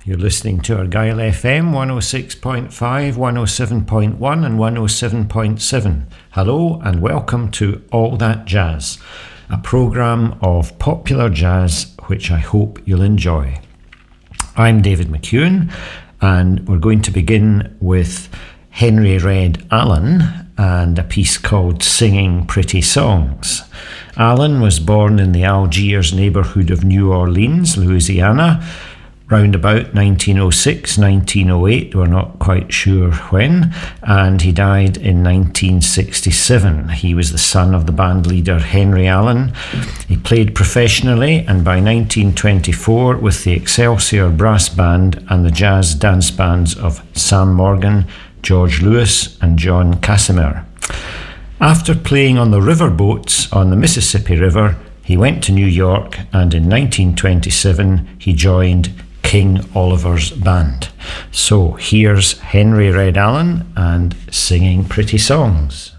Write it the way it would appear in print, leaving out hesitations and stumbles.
You're listening to Argyll FM 106.5, 107.1 and 107.7. Hello and welcome to All That Jazz, a programme of popular jazz which I hope you'll enjoy. I'm David McEwen and we're going to begin with Henry Red Allen and a piece called Singing Pretty Songs. Allen was born in the Algiers neighbourhood of New Orleans, Louisiana, round about 1906, 1908, we're not quite sure when, and he died in 1967. He was the son of the band leader Henry Allen. He played professionally, and by 1924 with the Excelsior Brass Band and the jazz dance bands of Sam Morgan, George Lewis and John Casimir. After playing on the riverboats on the Mississippi River, he went to New York, and in 1927 he joined King Oliver's band. So here's Henry Red Allen and Singing Pretty Songs.